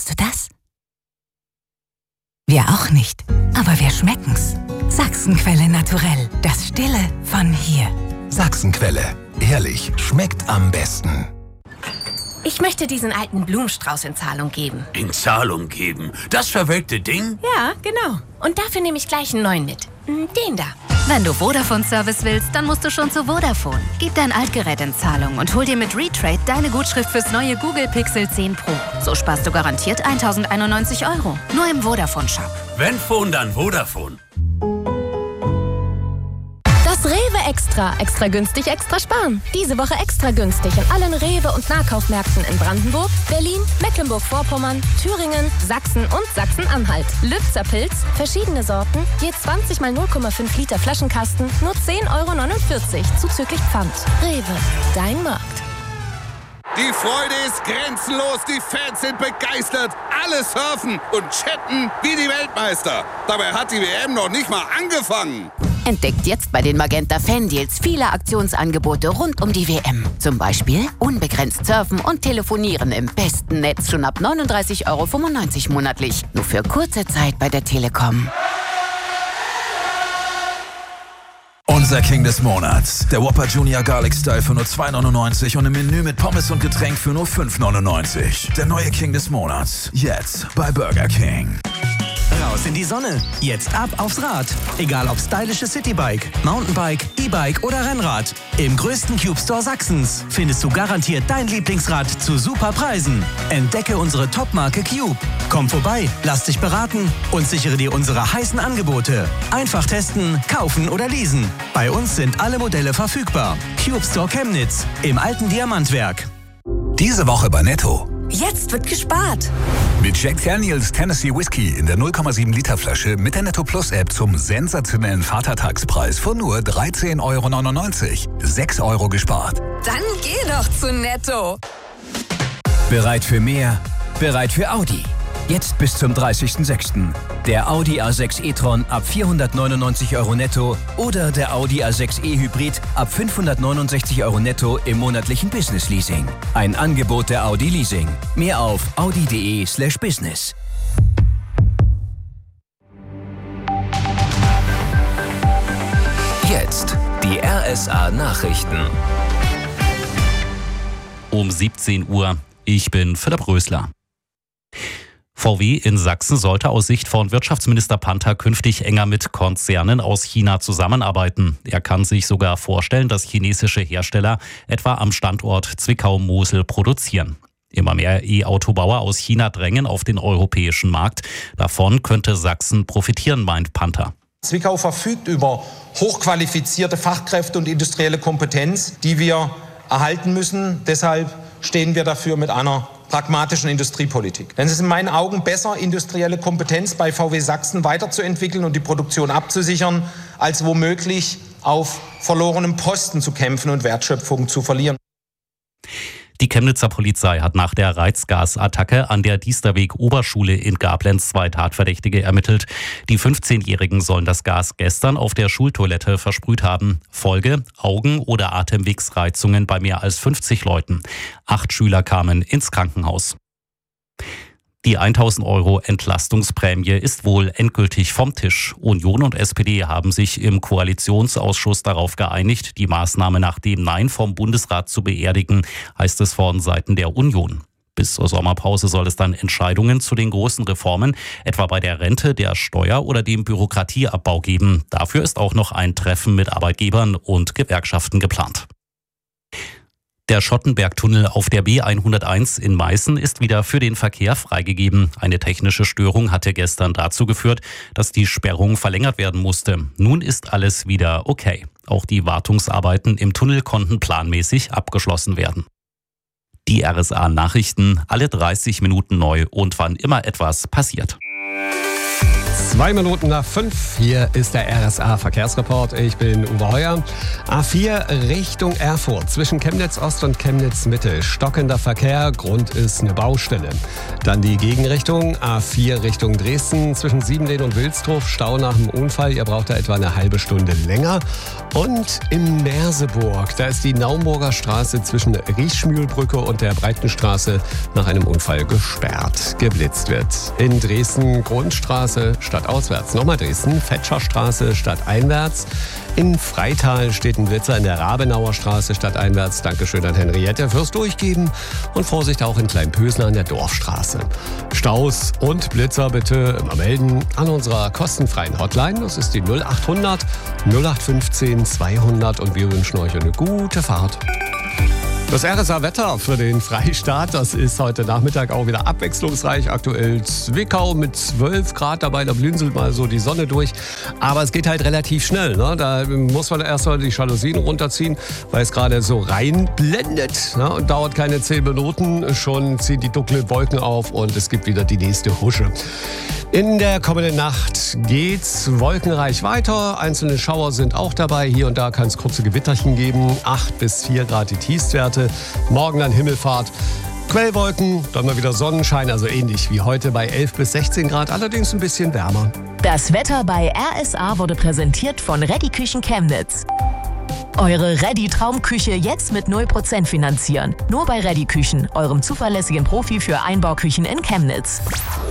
du das? Wir auch nicht, aber wir schmecken's. Sachsenquelle Naturell, das Stille von hier. Sachsenquelle, ehrlich, schmeckt am besten. Ich möchte diesen alten Blumenstrauß in Zahlung geben. In Zahlung geben? Das verwelkte Ding? Ja, genau. Und dafür nehme ich gleich einen neuen mit. Den da. Wenn du Vodafone-Service willst, dann musst du schon zu Vodafone. Gib dein Altgerät in Zahlung und hol dir mit Retrade deine Gutschrift fürs neue Google Pixel 10 Pro. So sparst du garantiert 1.091 €. Nur im Vodafone-Shop. Wenn Phone, dann Vodafone. Das Rewe Extra. Extra günstig, extra sparen. Diese Woche extra günstig in allen Rewe- und Nahkaufmärkten in Brandenburg, Berlin, Mecklenburg-Vorpommern, Thüringen, Sachsen und Sachsen-Anhalt. Lübzer Pilz, verschiedene Sorten, je 20 mal 0,5 Liter Flaschenkasten, nur 10,49 € zuzüglich Pfand. Rewe, dein Markt. Die Freude ist grenzenlos, die Fans sind begeistert, alle surfen und chatten wie die Weltmeister. Dabei hat die WM noch nicht mal angefangen. Entdeckt jetzt bei den Magenta Fan-Deals viele Aktionsangebote rund um die WM. Zum Beispiel unbegrenzt surfen und telefonieren im besten Netz schon ab 39,95 € monatlich. Nur für kurze Zeit bei der Telekom. Unser King des Monats. Der Whopper Junior Garlic Style für nur 2,99 € und im Menü mit Pommes und Getränk für nur 5,99 €. Der neue King des Monats. Jetzt bei Burger King. Raus in die Sonne. Jetzt ab aufs Rad. Egal ob stylisches Citybike, Mountainbike, E-Bike oder Rennrad. Im größten Cube Store Sachsens findest du garantiert dein Lieblingsrad zu super Preisen. Entdecke unsere Top-Marke Cube. Komm vorbei, lass dich beraten und sichere dir unsere heißen Angebote. Einfach testen, kaufen oder leasen. Bei uns sind alle Modelle verfügbar. Cube Store Chemnitz im alten Diamantwerk. Diese Woche bei Netto. Jetzt wird gespart. Mit Jack Daniels Tennessee Whiskey in der 0,7 Liter Flasche mit der Netto Plus App zum sensationellen Vatertagspreis von nur 13,99 €. 6 € gespart. Dann geh doch zu Netto. Bereit für mehr? Bereit für Audi. Jetzt bis zum 30.06. Der Audi A6 e-tron ab 499 € netto oder der Audi A6 e-Hybrid ab 569 € netto im monatlichen Business-Leasing. Ein Angebot der Audi Leasing. Mehr auf audi.de/business. Jetzt die RSA Nachrichten. Um 17 Uhr. Ich bin Philipp Rösler. VW in Sachsen sollte aus Sicht von Wirtschaftsminister Panther künftig enger mit Konzernen aus China zusammenarbeiten. Er kann sich sogar vorstellen, dass chinesische Hersteller etwa am Standort Zwickau-Mosel produzieren. Immer mehr E-Autobauer aus China drängen auf den europäischen Markt. Davon könnte Sachsen profitieren, meint Panther. Zwickau verfügt über hochqualifizierte Fachkräfte und industrielle Kompetenz, die wir erhalten müssen. Deshalb stehen wir dafür mit einer pragmatischen Industriepolitik. Denn es ist in meinen Augen besser, industrielle Kompetenz bei VW Sachsen weiterzuentwickeln und die Produktion abzusichern, als womöglich auf verlorenem Posten zu kämpfen und Wertschöpfung zu verlieren. Die Chemnitzer Polizei hat nach der Reizgasattacke an der Diesterweg-Oberschule in Gablenz 2 Tatverdächtige ermittelt. Die 15-Jährigen sollen das Gas gestern auf der Schultoilette versprüht haben. Folge: Augen- oder Atemwegsreizungen bei mehr als 50 Leuten. 8 Schüler kamen ins Krankenhaus. Die 1.000 € Entlastungsprämie ist wohl endgültig vom Tisch. Union und SPD haben sich im Koalitionsausschuss darauf geeinigt, die Maßnahme nach dem Nein vom Bundesrat zu beerdigen, heißt es von Seiten der Union. Bis zur Sommerpause soll es dann Entscheidungen zu den großen Reformen, etwa bei der Rente, der Steuer- oder dem Bürokratieabbau geben. Dafür ist auch noch ein Treffen mit Arbeitgebern und Gewerkschaften geplant. Der Schottenbergtunnel auf der B101 in Meißen ist wieder für den Verkehr freigegeben. Eine technische Störung hatte gestern dazu geführt, dass die Sperrung verlängert werden musste. Nun ist alles wieder okay. Auch die Wartungsarbeiten im Tunnel konnten planmäßig abgeschlossen werden. Die RSA-Nachrichten alle 30 Minuten neu und wann immer etwas passiert. 2:05. Hier ist der RSA-Verkehrsreport. Ich bin Uwe Heuer. A4 Richtung Erfurt zwischen Chemnitz Ost und Chemnitz Mitte. Stockender Verkehr, Grund ist eine Baustelle. Dann die Gegenrichtung A4 Richtung Dresden zwischen Siebenlehn und Wilsdruf. Stau nach dem Unfall. Ihr braucht da etwa eine halbe Stunde länger. Und in Merseburg, da ist die Naumburger Straße zwischen Riechschmühlbrücke und der Breitenstraße nach einem Unfall gesperrt. Geblitzt wird. In Dresden Grundstraße stadtauswärts. Nochmal Dresden, Fetscherstraße stadteinwärts. In Freital steht ein Blitzer in der Rabenauer Straße stadteinwärts. Dankeschön an Henriette fürs Durchgeben. Und Vorsicht auch in Kleinpösner an der Dorfstraße. Staus und Blitzer bitte immer melden an unserer kostenfreien Hotline. Das ist die 0800 0815 200 und wir wünschen euch eine gute Fahrt. Das RSA-Wetter für den Freistaat, das ist heute Nachmittag auch wieder abwechslungsreich. Aktuell Zwickau mit 12 Grad dabei, da blinzelt mal so die Sonne durch. Aber es geht halt relativ schnell, ne? Da muss man erst mal die Jalousien runterziehen, weil es gerade so reinblendet. Ne? Und dauert keine 10 Minuten, schon ziehen die dunklen Wolken auf und es gibt wieder die nächste Husche. In der kommenden Nacht geht's wolkenreich weiter. Einzelne Schauer sind auch dabei. Hier und da kann es kurze Gewitterchen geben. 8 bis 4 Grad die Tiefstwerte. Morgen dann Himmelfahrt. Quellwolken, dann mal wieder Sonnenschein, also ähnlich wie heute bei 11 bis 16 Grad, allerdings ein bisschen wärmer. Das Wetter bei RSA wurde präsentiert von Reddy Küchen Chemnitz. Eure Reddy Traumküche jetzt mit 0% finanzieren. Nur bei Reddy Küchen, eurem zuverlässigen Profi für Einbauküchen in Chemnitz.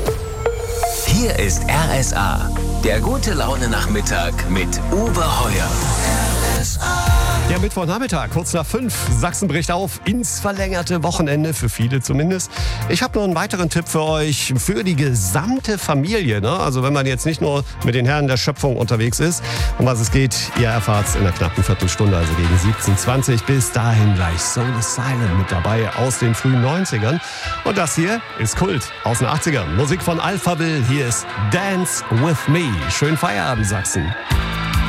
Hier ist RSA, der gute Laune-Nachmittag mit Uwe Heuer. RSA. Ja, Mittwochnachmittag, kurz nach 5. Sachsen bricht auf ins verlängerte Wochenende, für viele zumindest. Ich habe noch einen weiteren Tipp für euch, für die gesamte Familie. Ne? Also wenn man jetzt nicht nur mit den Herren der Schöpfung unterwegs ist, um was es geht, ihr erfahrt es in einer knappen Viertelstunde, also gegen 17:20. Bis dahin gleich Soul Asylum mit dabei aus den frühen 90ern. Und das hier ist Kult aus den 80ern. Musik von Alphaville, hier ist Dance With Me. Schönen Feierabend, Sachsen.